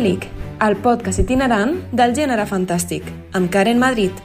Idíl·lic, el podcast itinerant del gènere fantàstic, amb Karen Madrid.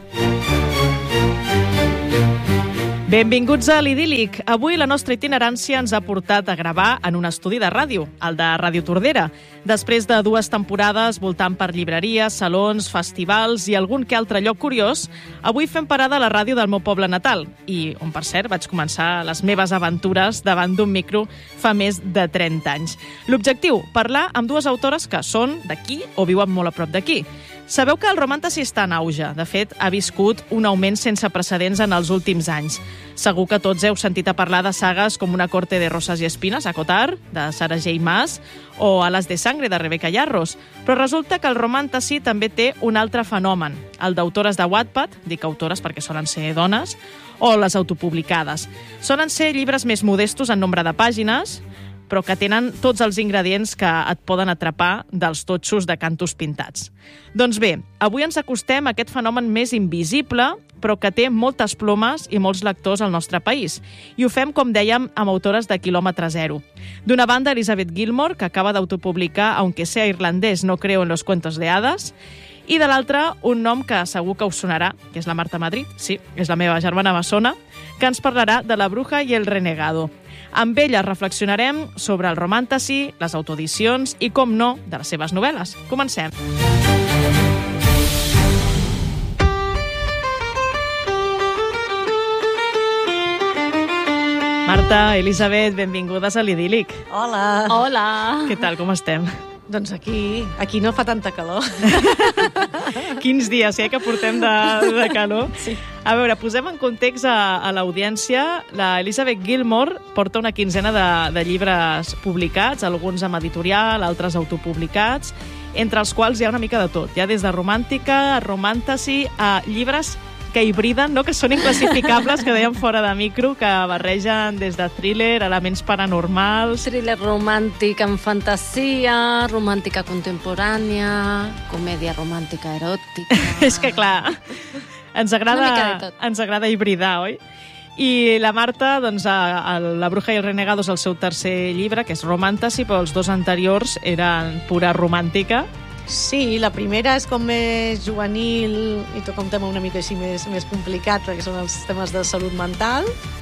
Benvinguts a l'Idíl·lic. Avui la nostra itinerància ens ha portat a gravar en un estudi de ràdio, el de Ràdio Tordera. Després de 2 temporades voltant per llibreries, salons, festivals i algun que altre lloc curiós, avui fem parada a la ràdio del meu poble natal i on, per cert, vaig començar les meves aventures davant d'un micro fa més de 30 anys. L'objectiu, parlar amb 2 autores que són d'aquí o viuen molt a prop d'aquí. Sabeu que el romàntici està en auge. De fet, ha viscut un augment sense precedents en els últims anys. Segur que tots heu sentit a parlar de sagues com Una corte de rosas y espinas, a Cotar, de Sarah J. Maas, o Alas de sangre, de Rebecca Yarros. Però resulta que el romàntici també té un altre fenomen, el d'autores de Wattpad, dic autores perquè solen ser dones, o les autopublicades. Solen ser llibres més modestos en nombre de pàgines, però que tenen tots els ingredients que et poden atrapar dels totxos de cantos pintats. Doncs bé, avui ens acostem a aquest fenomen més invisible, però que té moltes plomes i molts lectors al nostre país. I ho fem, com dèiem, amb autores de quilòmetre zero. D'una banda, Elizabeth Gilmore, que acaba d'autopublicar Aunque sea irlandés, no creo en los cuentos de hadas, i de l'altra, un nom que segur que us sonarà, que és la Marta Madrid, sí, és la meva germana bessona, que ens parlarà de La bruja i el renegado. Amb ella reflexionarem sobre el romàntici, les autoedicions i, com no, de les seves novel·les. Comencem. Marta, Elisabet, benvingudes a l'Idíl·lic. Hola. Hola. Què tal, com estem? Doncs aquí no fa tanta calor. Quins dies, que portem de calor. Sí. A veure, posem en context a l'audiència. La Elizabeth Gilmore porta una quinzena de llibres publicats, alguns amb editorial, altres autopublicats, entre els quals hi ha una mica de tot. Hi ha des de romàntica, romàntici, a llibres que hibriden, no? Que són inclassificables, que dèiem fora de micro, que barregen des de thriller, elements paranormals... Thriller romàntic amb fantasia, romàntica contemporània, comèdia romàntica eròtica... És que, clar, ens agrada hibridar, oi? I la Marta, doncs, La bruja i el renegado és el seu tercer llibre, que és romàntici, però els 2 anteriors eren pura romàntica. Sí, la primera és com més juvenil i toca un tema una mica així més complicat, perquè són els temes de salut mental,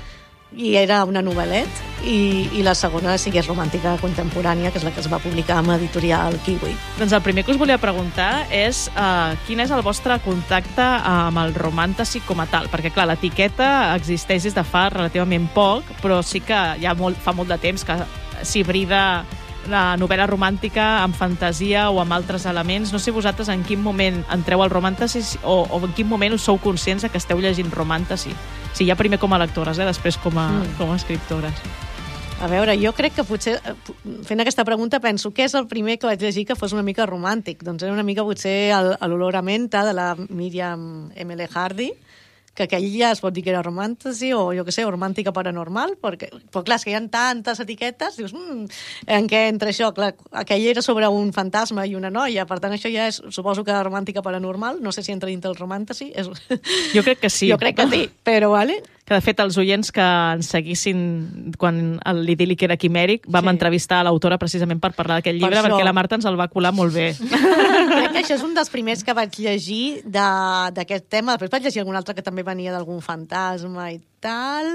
i era una novel·let, i la segona sí que és romàntica contemporània, que és la que es va publicar amb editorial Kiwi. Doncs el primer que us volia preguntar és quin és el vostre contacte amb el romàntici com a tal, perquè clar, l'etiqueta existeix des de fa relativament poc, però sí que ja fa molt de temps que s'hibrida la novel·la romàntica amb fantasia o amb altres elements. No sé vosaltres en quin moment entreu al romàntici o en quin moment us sou conscients que esteu llegint romàntici. Sí, ja primer com a lectores, després com a escriptores. A veure, jo crec que potser, fent aquesta pregunta, penso què és el primer que vaig llegir que fos una mica romàntic. Doncs era una mica potser l'olor a menta de la Miriam M.L. Hardy, que aquell ja es pot dir que era romàntici o, jo què sé, romàntica paranormal, però clar, és que hi ha tantes etiquetes, dius, en què entra això? Clar, aquell era sobre un fantasma i una noia, per tant això ja és, suposo que romàntica paranormal, no sé si entra dintre el romàntici. Jo crec que sí. Jo crec que sí, però vale. Que, de fet, els oients que ens seguissin quan l'Idíl·lic era quimèric vam entrevistar l'autora precisament per parlar d'aquest llibre, perquè la Marta ens el va colar molt bé. Crec que això és un dels primers que vaig llegir d'aquest tema. Després vaig llegir algun altre que també venia d'algun fantasma i tal.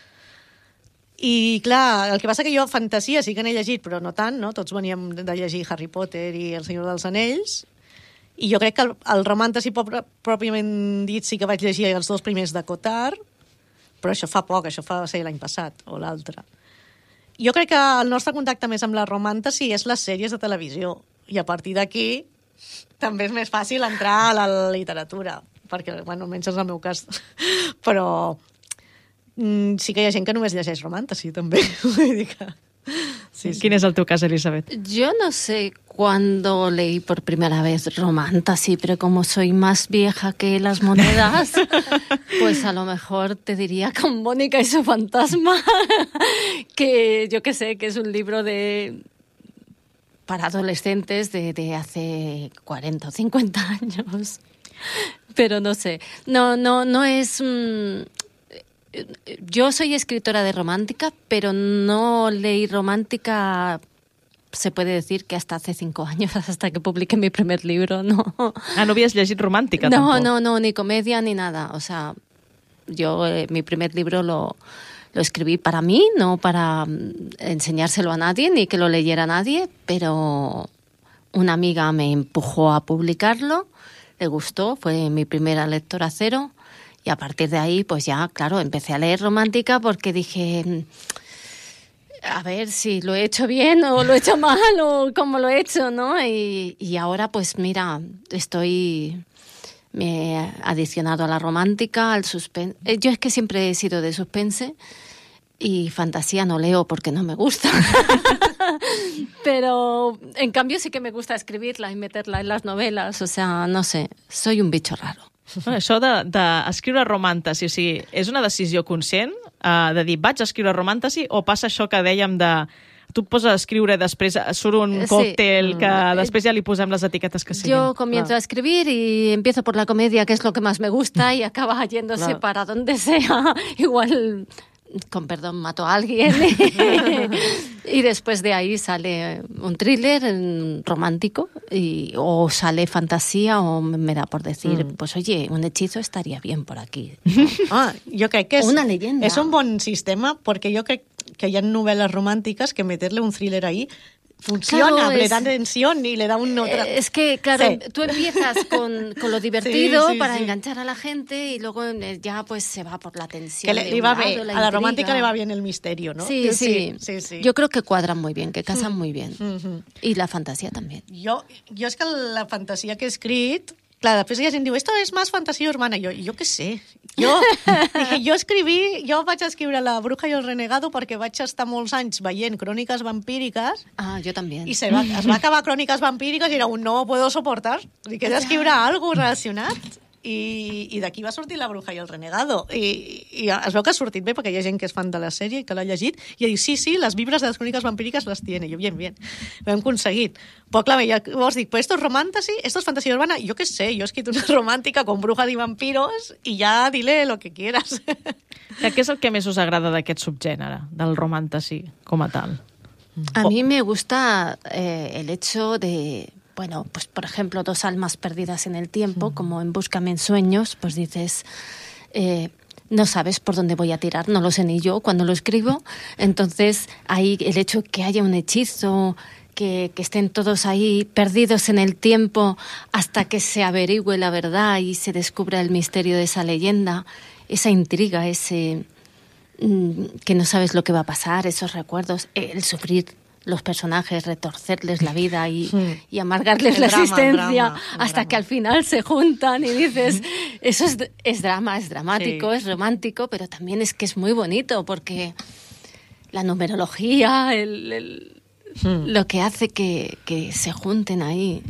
I, clar, el que passa que jo fantasia sí que n'he llegit, però no tant, no? Tots veníem de llegir Harry Potter i El Senyor dels Anells. I jo crec que el romàntici pròpiament dit sí que vaig llegir els 2 primers de Cotar, però això fa poc, això va ser l'any passat o l'altre. Jo crec que el nostre contacte més amb la romàntici és les sèries de televisió, i a partir d'aquí també és més fàcil entrar a la literatura, perquè, bueno, almenys és el meu cas, però sí que hi ha gent que només llegeix romàntici, també. Sí. ¿Quién es el teu cas, Elizabeth? Yo no sé cuándo leí por primera vez romántici, pero como soy más vieja que las monedas, pues a lo mejor te diría con Mónica y su fantasma, que yo que sé, que es un libro para adolescentes de hace 40 o 50 años. Pero no sé, no es... Yo soy escritora de romántica, pero no leí romántica se puede decir que hasta hace 5 años, hasta que publiqué mi primer libro, no. Ah, no havies llegit romàntica, No, tampoc? no, ni comedia ni nada. O sea, yo mi primer libro lo escribí para mí, no para enseñárselo a nadie, ni que lo leyera nadie, pero una amiga me empujó a publicarlo, le gustó, fue mi primera lectora cero, y a partir de ahí, pues ya, claro, empecé a leer romántica porque dije, a ver si lo he hecho bien o lo he hecho mal o cómo lo he hecho, ¿no? Y ahora, pues mira, me he adicionado a la romántica, al suspense. Yo es que siempre he sido de suspense y fantasía no leo porque no me gusta. Pero en cambio sí que me gusta escribirla y meterla en las novelas. O sea, no sé, soy un bicho raro. Això d'escriure romàntesi, o sigui, és una decisió conscient de dir vaig escriure romàntesi o passa això que dèiem de tu et poses a escriure i després surt un còctel que després ja li posem les etiquetes que siguin. Yo comienzo a escribir y empiezo por la comedia, que es lo que más me gusta, y acaba yéndose para donde sea. Igual, con perdón, mato a alguien. Y después de ahí sale un thriller romántico o sale fantasía o me da por decir, pues oye, un hechizo estaría bien por aquí. Jo crec que és, Una leyenda. És un bon sistema, perquè jo crec que hi ha novel·les romàntiques que meterle un thriller ahí funciona, Claro, le da tensión y le da un otra... Es que, claro, Sí. tú empiezas con lo divertido Sí, para sí. enganchar a la gente y luego ya pues se va por la tensión. Que de le un va lado, bien, la a la intriga. romántica le va bien el misterio, ¿no? Sí, sí. Yo creo que cuadran muy bien, que casan muy bien. Y la fantasía también. Jo és que la fantasia que he escrit... Clar, després hi ha gent que diu, esto es más fantasía urbana. Jo què sé. Jo vaig escriure La bruja i el renegado perquè vaig estar molts anys veient cròniques vampíriques Ah, yo también. i es va acabar cròniques vampíriques i era un no puedo soportar. I que he d'escriure alguna cosa relacionat. I d'aquí va sortir La bruja i el renegado. I es veu que ha sortit bé perquè hi ha gent que és fan de la sèrie i que l'ha llegit i ha dit, sí, les vibres de les cròniques vampíriques les tiene. I jo, bien. Ho hem aconseguit. Però clar, llavors dic, però esto es romàntesi, esto es fantasía urbana. Jo què sé, jo he escrit una romàntica con brujas y vampiros i ja dile lo que quieras. Què és el que més us agrada d'aquest subgènere, del romàntesi com a tal? A mí me gusta el hecho de... Bueno, pues por ejemplo, 2 almas perdidas en el tiempo, como en Búscame en sueños, pues dices, no sabes por dónde voy a tirar, no lo sé ni yo cuando lo escribo. Entonces, ahí el hecho de que haya un hechizo, que estén todos ahí perdidos en el tiempo hasta que se averigüe la verdad y se descubra el misterio de esa leyenda, esa intriga, ese que no sabes lo que va a pasar, esos recuerdos, el sufrir los personajes, retorcerles la vida y amargarles la existencia hasta que al final se juntan y dices, eso es drama, es dramático, es romántico, pero también es que es muy bonito porque la numerología, lo que hace que se junten ahí,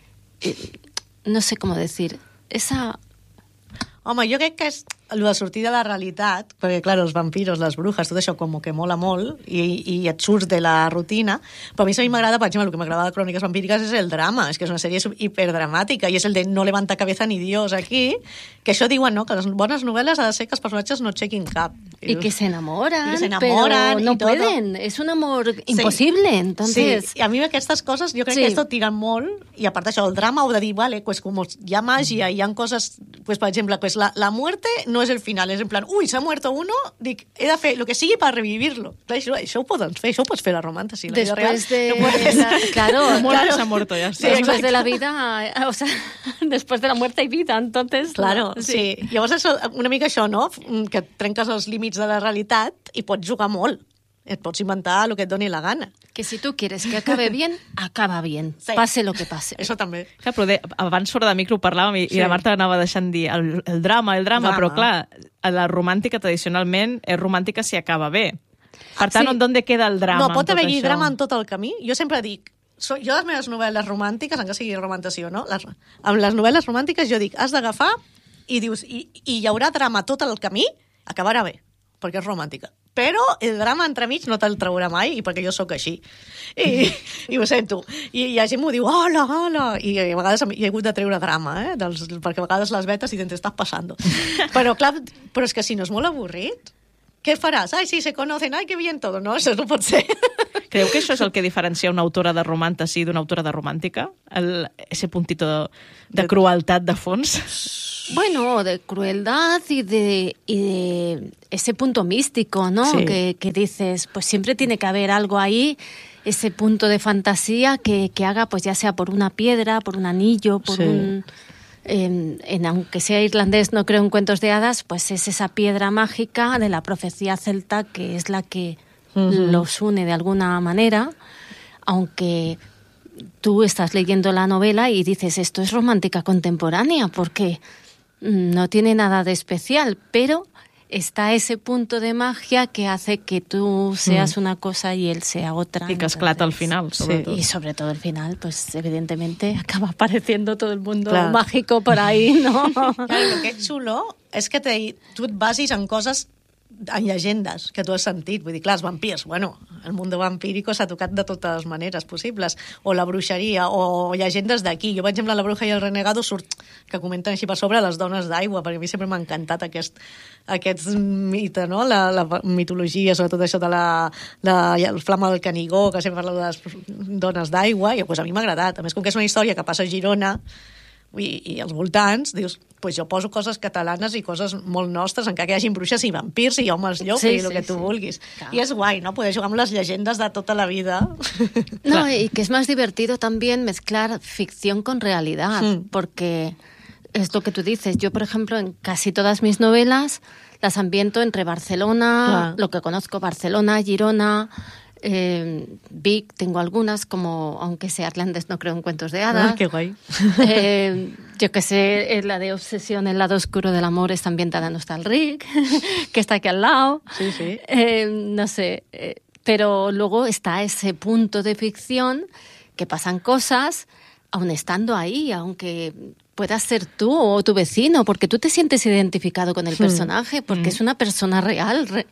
no sé cómo decir, esa... Home, jo crec que és el de sortir de la realitat, perquè, clar, els vampiros, les brujes, tot això com que mola molt i et surts de la rutina, però a mi m'agrada, per exemple, el que m'agrada de Cròniques vampíriques és el drama, és que és una sèrie hiperdramàtica i és el de no levanta cabeza ni Dios aquí, que això diuen, no?, que les bones novel·les ha de ser que els personatges no aixequin cap. Y que se enamoran, pero no pueden, es un amor imposible, entonces... Sí, i a mi aquestes coses jo crec que esto tiren molt, i a part d'això, el drama ho de dir, vale, pues com hi ha màgia, hi ha coses, pues per exemple, pues la muerte no es el final, és en plan, uy, s'ha muerto uno, dic, he de fer lo que sigui per revivirlo. Clar, això ho poden fer, això ho pots fer la romàntesi. Después de... Claro, Se ha muerto ya. Sí, después de la vida, o sea, después de la muerte hay vida, entonces... Claro, sí. Llavors és una mica això, no?, que trenques els límits de la realitat i pots jugar molt. Et pots inventar el que et doni la gana. Que si tú quieres que acabe bien, acaba bien, Sí. pase lo que pase. Això també. Clar, però abans fora de micro parlàvem i la Marta anava deixant dir el drama, però clar, la romàntica tradicionalment és romàntica si acaba bé. Per tant, on queda el drama? No, pot haver-hi drama en tot el camí. Jo sempre dic, jo les meves novel·les romàntiques, encara sigui romantació, no? Amb les novel·les romàntiques jo dic, has d'agafar i dius, i hi haurà drama tot el camí, acabarà bé, perquè és romàntica. Però el drama entremig no te'l traurà mai, i perquè jo sóc així. I ho sento. I hi ha gent que m'ho diu, hola, i a vegades hi he hagut de treure drama, perquè a vegades les vetes i t'estàs passant. Però clar, però és que si no és molt avorrit, què faràs? Ai, sí, se conocen, ai, que bien todo. No, això no pot ser. Creu que això és el que diferencia una autora de romantasy d'una autora de romàntica? Ese puntito de crueltat de fons? Bueno, de crueldad y de ese punto místico, ¿no? Sí. Que dices, pues siempre tiene que haber algo ahí, ese punto de fantasía que haga, pues ya sea por una piedra, por un anillo, por Sí. aunque sea irlandés, no creo en cuentos de hadas, pues es esa piedra mágica de la profecía celta que es la que los une de alguna manera, aunque tú estás leyendo la novela y dices, esto es romántica contemporánea, porque no tiene nada de especial, pero está ese punto de magia que hace que tú seas una cosa y él sea otra. I que esclata al final, sobretot. Y sobre todo al final, pues evidentemente acaba apareciendo todo el mundo Clar. mágico por ahí, ¿no? Clar, el que és xulo és que tu et basis en coses, en llegendes que tu has sentit. Vull dir, clar, els vampirs, bueno, el món vampírico s'ha tocat de totes maneres possibles. O la bruixeria, o llegendes d'aquí. Jo, per exemple, La bruja i el renegado surt que comenten així per sobre les dones d'aigua, perquè a mi sempre m'ha encantat aquest mite, no? La mitologia, sobretot això de el flama del Canigó, que sempre parla de les dones d'aigua, i pues, a mi m'ha agradat. A més, com que és una història que passa a Girona, i als voltants, dius, pues jo poso coses catalanes i coses molt nostres, encara que hi hagi bruixes i vampirs i homes llop i el que tu vulguis. Claro. I és guai, ¿no? Poder jugar amb les llegendes de tota la vida. No, y que es más divertido también mezclar ficción con realidad, porque es lo que tú dices. Yo, por ejemplo, en casi todas mis novelas las ambiento entre Barcelona, lo que conozco, Barcelona, Girona, Vic, tengo algunas, como aunque sea irlandés, no creo en cuentos de hadas. Ah, qué guay. Yo que sé, la de Obsesión, el lado oscuro del amor está ambientada en Hostalric, que está aquí al lado. Sí, sí. No sé, pero luego está ese punto de ficción que pasan cosas aun estando ahí, aunque puedas ser tú o tu vecino, porque tú te sientes identificado con el personaje, porque es una persona real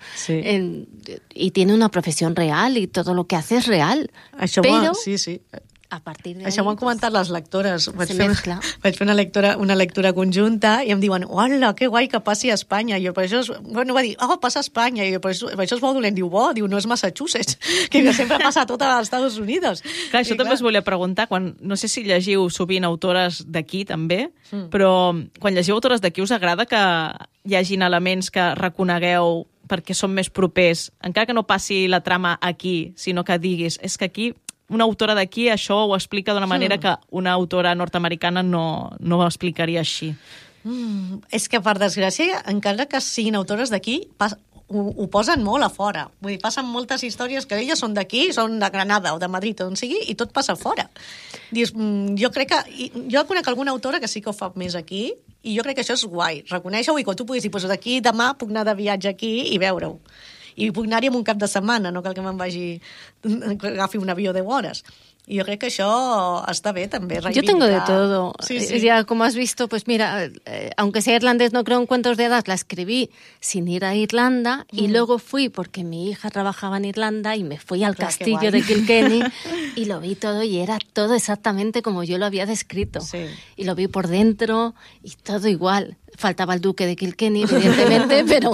y tiene una profesión real y todo lo que hace es real. Això però sí. a partir de Això m'ho han comentat les lectores. Vaig fer una lectura conjunta i em diuen, hola, que guai que passi a Espanya. I jo, per això, bueno, va dir, passa a Espanya. I jo, per això és molt dolent. Diu, no és Massachusetts, que sempre passa tot als Estats Units. Clar, això també us volia preguntar, no sé si llegiu sovint autores d'aquí també, però quan llegiu autores d'aquí us agrada que hi hagin elements que reconegueu perquè són més propers, encara que no passi la trama aquí, sinó que diguis, és que aquí una autora d'aquí això ho explica d'una manera que una autora nord-americana no ho explicaria així. És que, per desgràcia, encara que siguin autores d'aquí, ho posen molt a fora. Vull dir, passen moltes històries que elles són d'aquí, són de Granada o de Madrid, on sigui, i tot passa fora. Dius, jo crec que... Jo conec alguna autora que sí que ho fa més aquí, i jo crec que això és guai. Reconèixer-ho i quan tu puguis dir, doncs d'aquí demà puc anar de viatge aquí i veure-ho. I puc anar-hi en un cap de setmana, no cal que me'n vagi, agafi un avió 10 hores. Y yo creo que eso está bien también. Yo tengo de todo. Sí. Ya, como has visto, pues mira, aunque sea irlandés, no creo en cuentos de hadas, la escribí sin ir a Irlanda y luego fui porque mi hija trabajaba en Irlanda y me fui al castillo de Kilkenny y lo vi todo y era todo exactamente como yo lo había descrito. Sí. Y lo vi por dentro y todo igual. Faltaba el duque de Kilkenny, evidentemente, però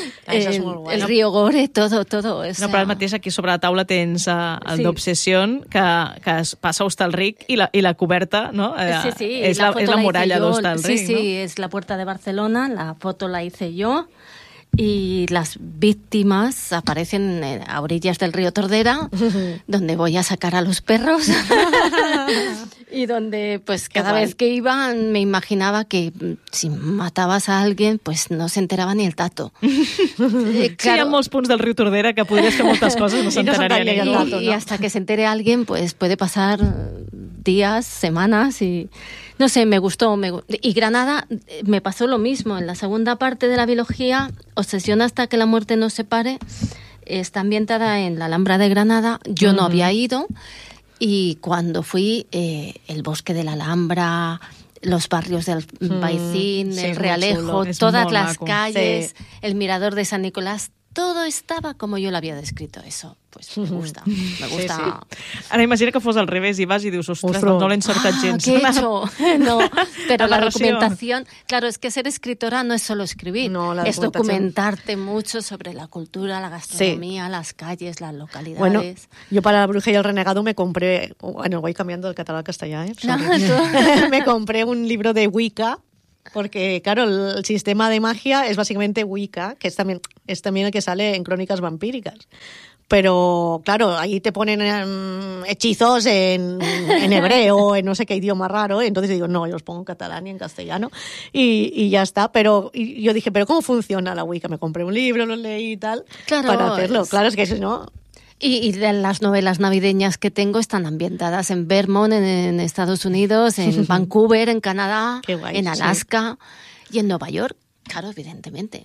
el río Gore, todo. O sea... No, però ara mateix aquí sobre la taula tens el d'Obsessió, que es passa a Hostalric i la coberta, no? Sí. És la muralla d'Hostalric, sí, ¿no? es la puerta de Barcelona, la foto la hice yo. Y las víctimas aparecen a orillas del río Tordera, donde voy a sacar a los perros y donde pues cada vez que iba me imaginaba que si matabas a alguien pues no se enteraba ni el tato. Claro. Sí, hi ha molts punts del riu Tordera que podries fer moltes coses, no s'enteraria ni el tato, ¿no? Y hasta que se entere alguien pues puede pasar días, semanas y... No sé, me gustó. Y Granada me pasó lo mismo. En la segunda parte de la biología, Obsesión hasta que la muerte nos separe, está ambientada en la Alhambra de Granada. Yo no había ido y cuando fui, el bosque de la Alhambra, los barrios del Baicín, el Realejo, todas las calles, el mirador de San Nicolás, todo estaba como yo lo había descrito. Eso, pues me gusta. Sí. Ara imagina que fos al revés i vas i dius, ostres, no l'he encertat gens. ¿Qué he hecho? No, pero la narració. documentación, claro, es que ser escritora no es solo escribir, No, la es documentación. documentarte mucho sobre la cultura, la gastronomía, las calles, las localidades. Bueno, yo para La Bruja y el Renegado me compré, bueno, voy cambiando del catalán al castellano, No, sorry. tú- Me compré un libro de Wicca, porque, claro, el sistema de magia es básicamente Wicca, que es también el que sale en Crónicas Vampíricas. Pero, claro, ahí te ponen hechizos en hebreo, en no sé qué idioma raro. Entonces digo, no, yo los pongo en catalán y en castellano y ya está. Pero y yo dije, ¿pero cómo funciona la Wicca? Me compré un libro, lo leí y tal, Claro, para hacerlo. Claro, es que si no... Y las novelas navideñas que tengo están ambientadas en Vermont, en Estados Unidos, en Vancouver, en Canadá, Qué guay, en Alaska y en Nueva York. Claro, evidentemente.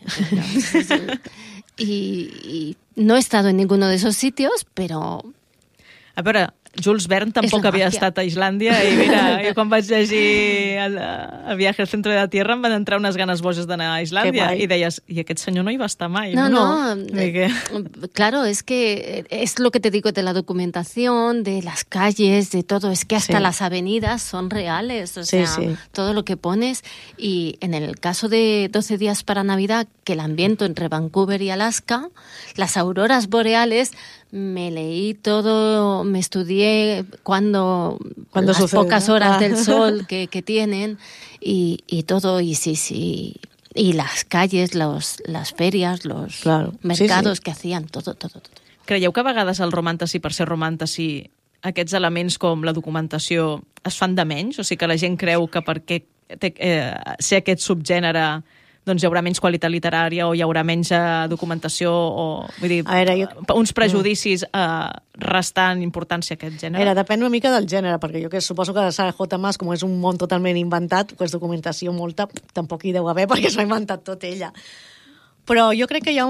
Y no he estado en ninguno de esos sitios, pero A veure, Jules Verne tampoc la havia màgia. estat a Islàndia i mira, jo quan vaig llegir el Viaje al centre de la Tierra em van entrar unes ganes boges d'anar a Islàndia guai. i deies, i aquest senyor no hi va estar mai. No, Digué. claro, es que es lo que te digo de la documentación, de las calles, de todo, es que hasta Sí. las avenidas son reales, o Sí, sea, sí. todo lo que pones. Y en el caso de 12 días para Navidad, que el ambiento entre Vancouver y Alaska, las auroras boreales, me leí todo, me estudié cuando las sucede, pocas ¿no? horas Ah. del sol que tienen y todo, y sí. Y las calles, las ferias, los Claro. mercados Sí. que hacían, todo. Creieu que a vegades el romantací, per ser romantací, aquests elements com la documentació es fan de menys? O sigui que la gent creu que perquè ser aquest subgènere doncs hi haurà menys qualitat literària o hi haurà menys documentació o vull dir, A veure, uns prejudicis restant importància a aquest gènere? Depèn una mica del gènere, perquè jo que suposo que Sarah J. Maas, com és un món totalment inventat, pues documentació molta tampoc hi deu haver, perquè s'ho ha inventat tot ella. Però jo crec que hi ha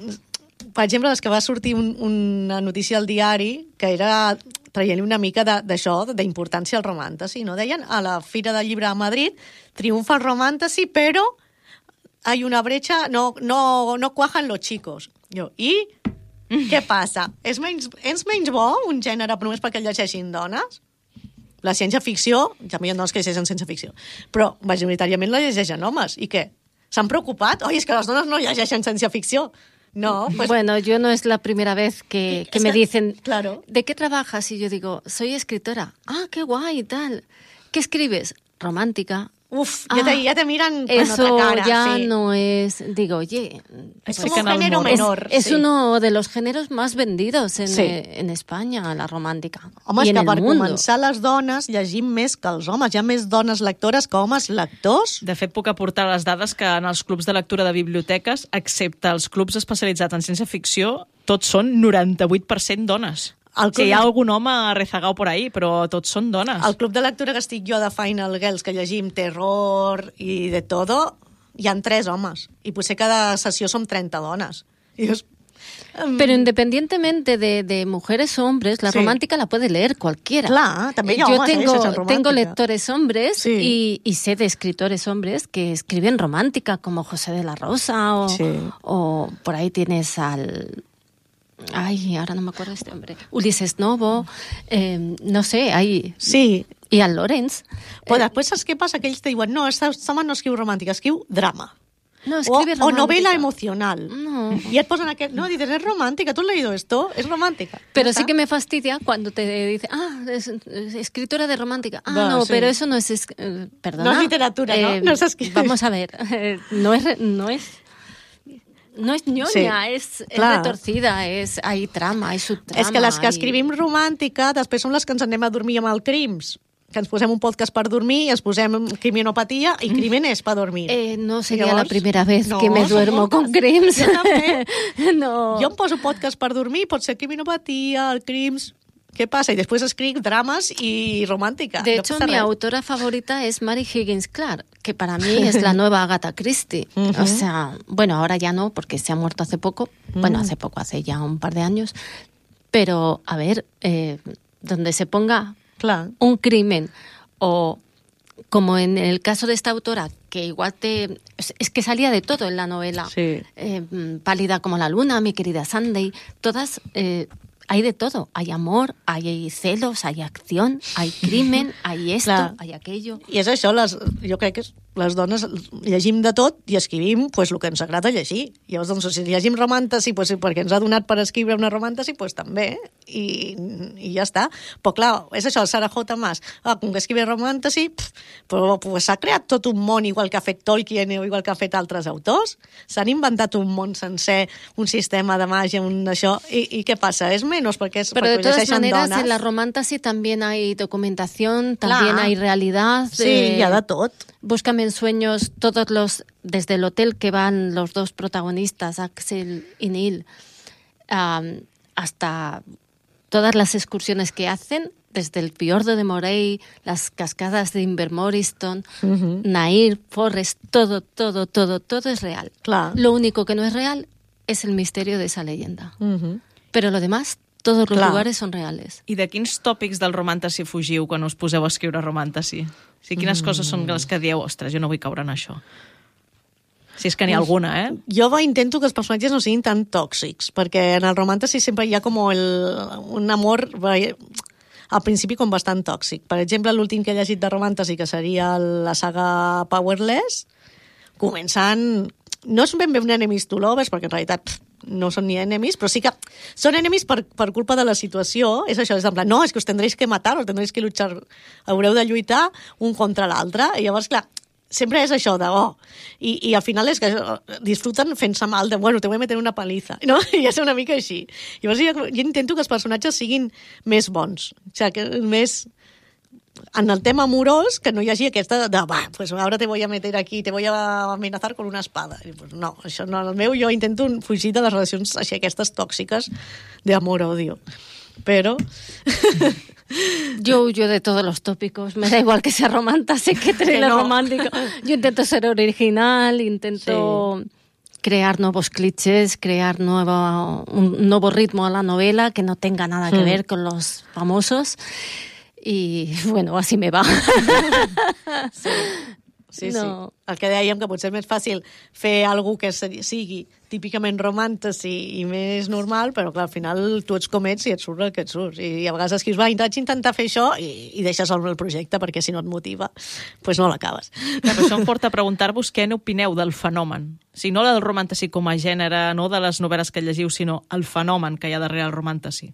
per exemple, des que va sortir una notícia al diari que era traient-li una mica d'això, d'importància al romàntasi, no? Deien, a la Fira del Llibre a Madrid triomfa el romàntasi, però hay una brecha, no cuajan los chicos. Jo, i què passa? És menys bo un gènere només perquè el llegeixin dones? La ciència-ficció, ja hi ha dones que llegeixen ciència-ficció, però majoritàriament la llegeixen homes. I què? S'han preocupat? Oi, és que les dones no llegeixen ciència-ficció. No, pues... Bueno, yo no es la primera vez que me dicen, claro. ¿De qué trabajas? Y yo digo, soy escritora. Ah, qué guay y tal. ¿Qué escribes? Romántica. Uf, ya te miran con eso otra cara. Ya sí. no es... Digo, oye... Es pues como un género menor. Es sí. uno de los géneros más vendidos Sí. en España, la romántica. Home, y és en que el per mundo. començar les dones llegim més que els homes. Hi ha més dones lectores que homes lectors. De fet, puc aportar les dades que en els clubs de lectura de biblioteques, excepte els clubs especialitzats en ciència-ficció, tots són 98% dones. El club- Sí, hi ha algun home rezagau por ahí, però tots són dones. Al club de lectura que estic jo de Final Girls, que llegim terror i de todo, hi han 3 homes. I potser cada sessió som 30 dones. I dius... Pero independientemente de mujeres o hombres, la Sí. romántica la puede leer cualquiera. Clar, també hi ha Yo homes, llegeixen tengo romàntica. lectores hombres Sí. y sé de escritores hombres que escriben romántica, como José de la Rosa Sí. o por ahí tienes al... Ay, ahora no me acuerdo este hombre. Ulises Novo, no sé, hay... Sí, I al Lorenz. però després saps què passa? Que ells te diuen, no, esta home no escriu romàntica, escriu drama. No, O escribe romántica. novela emocional. No. I et posen aquest... No, dices, es romántica, ¿tú has leído esto? Es romántica. Pero Ya sí está. que me fastidia cuando te dice, es escritora de romántica. Ah, Va, no, sí. pero eso no es... perdona. No es literatura, ¿no? No es escribir. Vamos a ver, no es ñoña, Sí, es clar. retorcida, hay trama, hay subtrama. És que les que hay- escrivim romàntica després són les que ens anem a dormir amb el crims. Que ens posem un podcast per dormir i ens posem criminopatia i crimen és per dormir. no sería Llavors, la primera vez no, que me són duermo con moltes. crims. Jo també. No. Jo em poso podcast per dormir, pot ser criminopatia, el crims... Què passa? I després escric drames i romàntica. De No hecho, passa mi res. autora favorita es Mary Higgins Clark, que para mí es la nueva Agatha Christie. O sea, bueno, ahora ya no, porque se ha muerto hace poco. Bueno, hace poco, hace ya un par de años. Pero, a ver, donde se ponga Clar. un crimen o, como en el caso de esta autora, que igual te... Es que salía de todo en la novela. Sí. Pálida como la luna, mi querida Sunday, todas... hay de todo. Hay amor, hay celos, hay acción, hay crimen, hay esto, Clar. hay aquello. I és això, jo crec que les dones llegim de tot i escrivim pues, el que ens agrada llegir. Llavors, doncs, si llegim romàntasi, pues, perquè ens ha donat per escriure una romàntasi, pues, també. I ja està. Però clar, és això, el Sarah J. Maas. Com que escrive romàntasi, però pues, s'ha creat tot un món igual que ha fet Tolkien o igual que ha fet altres autors. S'han inventat un món sencer, un sistema de màgia, un això. I què passa? És menos perquè Pero de todas maneras, dones. en la romántasy también hay documentación, también hay realidad. Sí, hi ha de tot. Búscame en sueños todos los, desde el hotel que van los dos protagonistas, Axel y Neil, hasta todas las excursiones que hacen, desde el fiordo de Moray, las cascadas de Invermoriston, Nair, Forrest, todo es real. Clar. Lo único que no es real es el misterio de esa leyenda. Pero lo demás, todos los lugares son reales. I de quins tòpics del romàntasi fugiu quan us poseu a escriure romàntasi? O sigui, quines coses són les que dieu, ostres, jo no vull caure en això? Si és que n'hi ha alguna, Jo intento que els personatges no siguin tan tòxics, perquè en el romàntasi sempre hi ha com un amor al principi com bastant tòxic. Per exemple, l'últim que he llegit de romàntasi, que seria la saga Powerless, començant... No és ben bé un enemies to lovers, perquè en realitat no són ni enemies, però sí que són enemies per culpa de la situació. És això, és en plan, no, és que us tendréis que matar, us tendréis que luchar, haureu de lluitar un contra l'altre. I llavors, clar, sempre és això de, i al final és que disfruten fent-se mal, de, bueno, te voy a meter una paliza, no? I és una mica així. Llavors jo intento que els personatges siguin més bons, o sigui, que més... En el tema amorós, que no hi hagi aquesta de, pues ahora te voy a meter aquí, te voy a amenazar con una espada. I, pues, no, això no, el meu, jo intento fugir de les relacions així, aquestes tòxiques d'amor-odio. Però... Yo huyo de todos los tópicos, me da igual que sea romántico que thriller romántico. Yo intento ser original, intento crear nuevos clichés, crear un nuevo ritmo a la novela que no tenga nada que ver con los famosos. I, bueno, així me va. Sí. No. El que dèiem, que potser és més fàcil fer alguna que sigui típicament romàntasi i més normal, però clar, al final tu ets com ets i et surt el que et surt. I a vegades escrius, vaig intentar fer això i deixes el projecte, perquè si no et motiva, doncs no l'acabes. Per això em porta a preguntar-vos què n'opineu del fenomen. Si no del romàntasi com a gènere, no de les novel·les que llegiu, sinó el fenomen que hi ha darrere el romàntasi.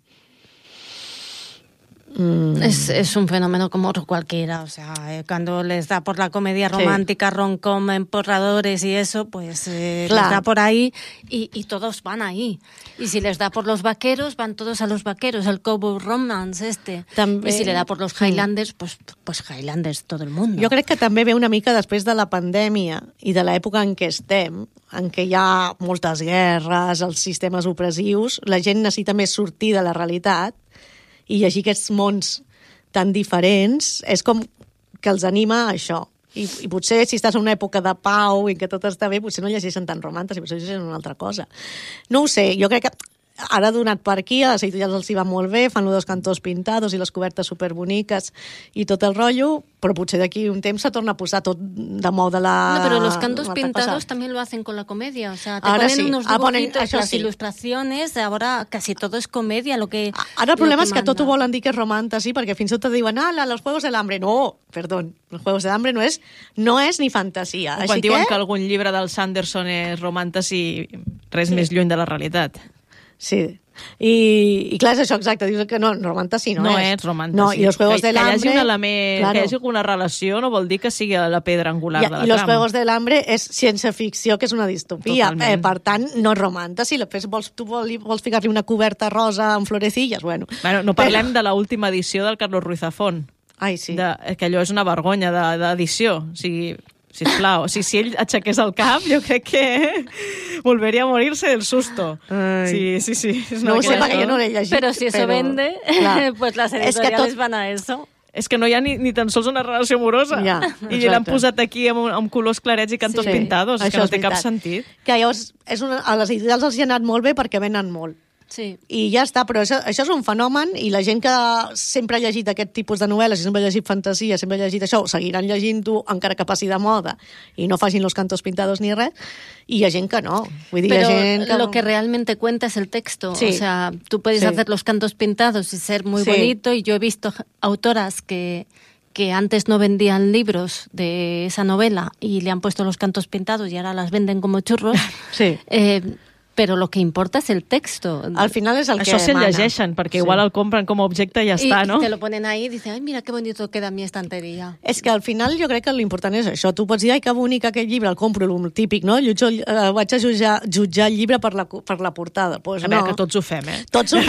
Es un fenómeno como otro cualquiera, o sea, cuando les da por la comedia romántica, rom-com, emporradores y eso, pues les da por ahí y todos van ahí. Y si les da por los vaqueros, van todos a los vaqueros, el cowboy romance també. Y si le da por los Highlanders, pues Highlanders todo el mundo. Jo crec que també ve una mica després de la pandèmia i de l'època en què estem, en què hi ha moltes guerres, els sistemes opressius, la gent necessita més sortir de la realitat i llegir aquests mons tan diferents és com que els anima a això. I potser si estàs en una època de pau i que tot està bé, potser no llegeixen tan romàntics, potser llegeixen una altra cosa. No ho sé, jo crec que ara donat per aquí, a les editorials els hi va molt bé, fan los cantors pintados i les cobertes superboniques i tot el rotllo, però potser d'aquí un temps se torna a posar tot de moda la... No, pero los cantos pintados también lo hacen con la comedia, o sea, te ahora ponen unos dibujitos, las ilustraciones, ahora casi todo es comedia, lo que... Ara el problema és que tot ho volen dir que és romàntasi, perquè fins i tot diuen, los Juegos del Hambre. No, perdón, los Juegos del Hambre no és ni fantasia. O quan diuen que algun llibre del Sanderson és romàntasi, res més lluny de la realitat. Sí, i clar, és això, exacte, dius que no, romàntasi no és. No és romàntasi. No, i los Juegos del Hambre... Que hi hagi un element, que hi hagi alguna relació, no vol dir que sigui la pedra angular de la trama. I los Juegos del Hambre és ciència-ficció, que és una distopia. Per tant, no és romàntasi. Tu vols ficar-li una coberta rosa amb florecilles, bueno. No parlem de l'última edició del Carlos Ruiz Zafón. Ai, sí. Que allò és una vergonya d'edició. O sigui... Sisplau, si ell aixequés el cap, jo crec que volveria a morir-se del susto. Sí. No ho sé, perquè jo no l'he llegit. Però si eso vende, pues las editoriales van a eso. És que no hi ha ni tan sols una relació amorosa. I l'han posat aquí amb colors clarets i cantos pintados. És que no té cap sentit. Que llavors, a les editorials els hi ha anat molt bé perquè venen molt. Sí. I ja està, però això és un fenomen i la gent que sempre ha llegit aquest tipus de novel·les i sempre ha llegit fantasia, sempre ha llegit això, seguiran llegint-ho encara que passi de moda i no facin los cantos pintados ni res, i hi ha gent que no. Vull dir, Pero hi ha gent que... lo que realmente cuenta es el texto. Sí. O sea, tú puedes Sí. hacer los cantos pintados y ser muy Sí. bonito, y yo he visto autoras que antes no vendían libros de esa novela y le han puesto los cantos pintados y ahora las venden como churros. Sí. Pero lo que importa es el texto. Al final és el Això que si el mana. llegeixen, perquè igual el compren com a objecte i ja està, no? Y te lo ponen ahí y dicen, ay, mira qué bonito queda mi estantería. És que al final jo crec que l'important és això. Tu pots dir, ai, que bonic aquest llibre, el compro, el típic, no? Vaig a jutjar el llibre per la portada. Pues A no. veure, que tots ho fem, eh? Tots ho fem,